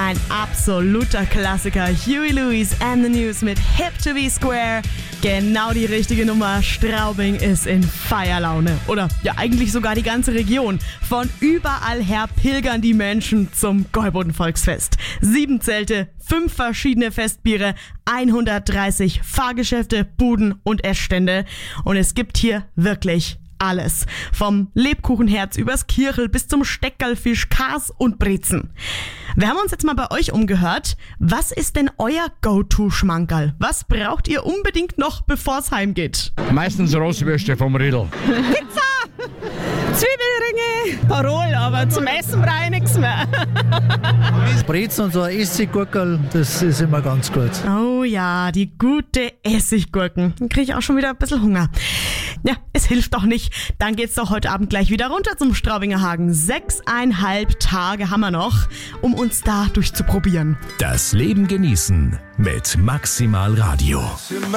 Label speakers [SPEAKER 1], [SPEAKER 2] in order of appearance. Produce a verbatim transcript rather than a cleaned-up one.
[SPEAKER 1] Ein absoluter Klassiker. Huey Lewis and the News mit Hip to be Square. Genau die richtige Nummer. Straubing ist in Feierlaune. Oder ja, eigentlich sogar die ganze Region. Von überall her pilgern die Menschen zum Gäuboden-Volksfest. Sieben Zelte, fünf verschiedene Festbiere, hundertdreißig Fahrgeschäfte, Buden und Essstände. Und es gibt hier wirklich alles. Vom Lebkuchenherz übers Kirchel bis zum Steckerlfisch, Kas und Brezen. Wir haben uns jetzt mal bei euch umgehört. Was ist denn euer Go-To-Schmankerl? Was braucht ihr unbedingt noch, bevor es heimgeht?
[SPEAKER 2] Meistens Rostwürste vom Riedl.
[SPEAKER 3] Pizza! Zwiebelringe! Parol, aber zum Essen brauche ich nichts mehr.
[SPEAKER 4] Brezen und so ein Essiggurkel, das ist immer ganz gut.
[SPEAKER 1] Oh ja, die gute Essiggurken. Dann kriege ich auch schon wieder ein bisschen Hunger. Ja, es hilft doch nicht. Dann geht's doch heute Abend gleich wieder runter zum Straubinger Hagen. Sechseinhalb Tage haben wir noch, um uns da durchzuprobieren.
[SPEAKER 5] Das Leben genießen mit Maximal Radio.